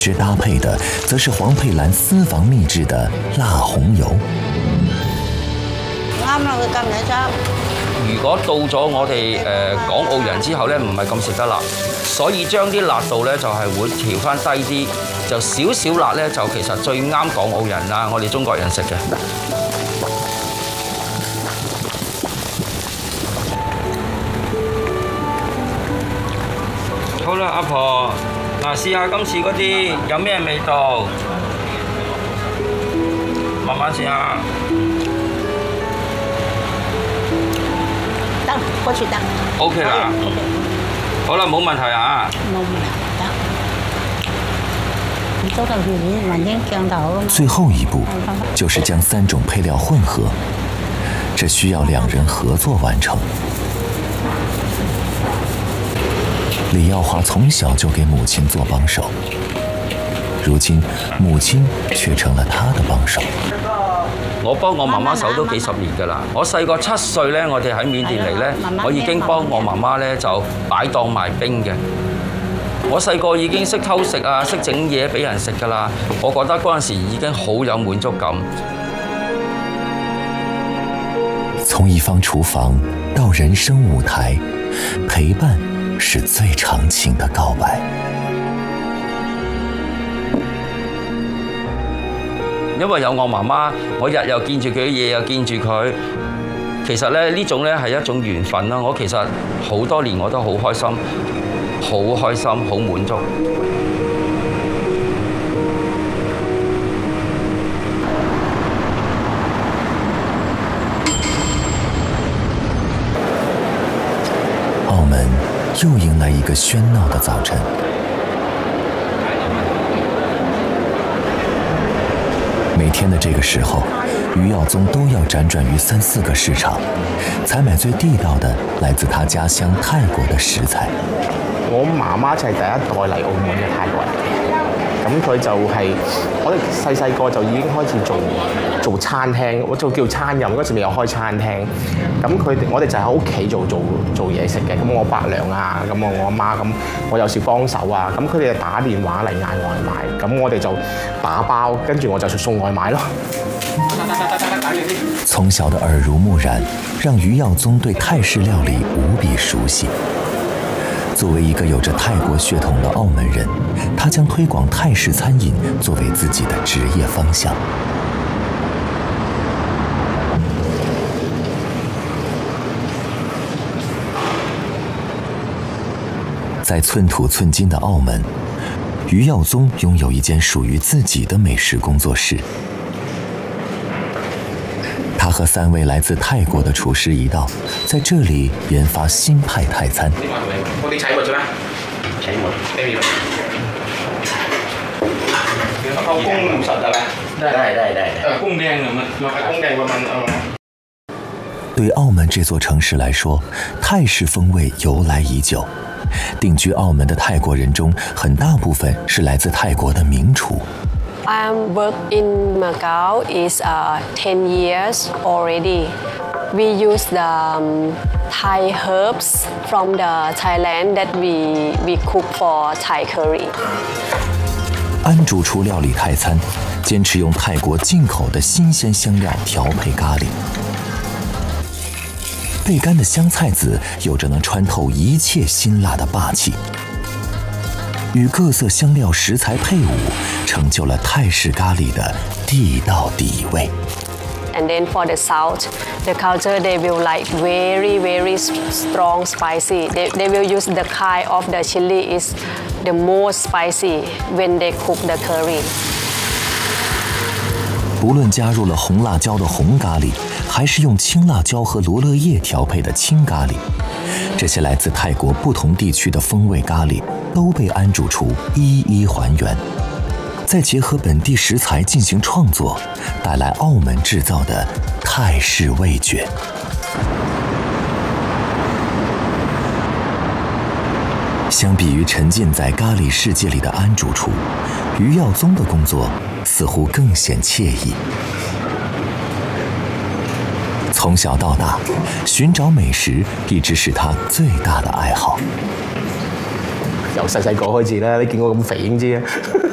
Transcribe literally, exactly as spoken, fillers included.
之搭配的则是黄佩兰私房秘制的辣红油。 啱啦，佢咁嚟執。 如果到咗我哋誒、呃、港澳人之後咧，唔係咁食得辣，所以將啲辣度咧就係、是、會調翻低啲，就少少辣咧就其實最啱港澳人啦，我哋中國人食嘅。好啦，阿婆，嗱試下今次嗰啲有咩味道，慢慢試下。 得，嗰次得。 O K 啦。O K。好啦，冇問題啊。 冇問題，得。你做到魚雲英醬頭。 最後一步就是將三種配料混合，這需要兩人合作完成。李耀華從小就給母親做幫手，如今母親卻成了他的幫手。 我幫我媽媽手都幾十年㗎啦。我細個七歲咧，我哋喺緬甸嚟咧，我已經幫我媽媽咧就擺檔賣冰嘅。我細個已經識偷食啊，識整嘢俾人食㗎啦。我覺得嗰陣時已經好有滿足感。 從一方廚房到人生舞台，陪伴是最長情的告白。 因為有我媽媽，我日又見住佢，夜又見住佢。其實咧呢種咧係一種緣分啦。我其實好多年我都好開心，好開心，好滿足。 澳門又迎來一個喧鬧的早晨。每天的這個時候，余耀宗都要輾轉於三四個市場，採買最地道的來自他家鄉泰國的食材。 我媽媽就係第一代嚟澳門嘅泰國人，咁佢就係、是、我哋細細個就已經開始做做餐廳，我做叫餐飲嗰時未有開餐廳。咁佢我哋就喺屋企做做做嘢食嘅。咁我伯娘啊，咁我我阿媽咁，我有時幫手啊。咁佢哋就打電話嚟嗌外賣，咁我哋就打包，跟住我就送外賣咯。 從小的耳濡目染，讓余耀宗對泰式料理無比熟悉。作為一個有着泰國血統的澳門人，他將推廣泰式餐飲作為自己的職業方向。在寸土寸金的澳門，余耀宗擁有一間屬於自己的美食工作室。他和三位來自泰國的廚師一道，在這裡研發新派泰餐。 我哋踩過啫咩？踩過。เอากุ้งสดได้ไหมได้ได้ได้เออกุ้งแดงเนี่ยมันมันกุ้งแดงประมาณเออ对澳门这座城市来说，泰式风味由来已久。定居澳门的泰国人中，很大部分是来自泰国的名厨。 I work in Macau is uh, ten years already. We use the um, Thai herbs from the Thailand that we we cook for Thai curry. 安主厨料理泰餐，坚持用泰国进口的新鲜香料调配咖喱。焙干的香菜籽有着能穿透一切辛辣的霸气，与各色香料食材配伍，成就了泰式咖喱的地道底味。 And then for the south, the culture they will like very very strong spicy. They they will use the kind of the chili is the most spicy when they cook the curry. 不论加入了红辣椒的红咖喱，还是用青辣椒和罗勒叶调配的青咖喱，这些来自泰国不同地区的风味咖喱都被安主厨一一还原，再结合本地食材进行创作，带来澳门制造的泰式味觉。相比于沉浸在咖喱世界里的安主厨，余耀宗的工作似乎更显惬意。從小到大，尋找美食一直是他最大的愛好。 由細細個開始啦，你見我咁肥已經知啦。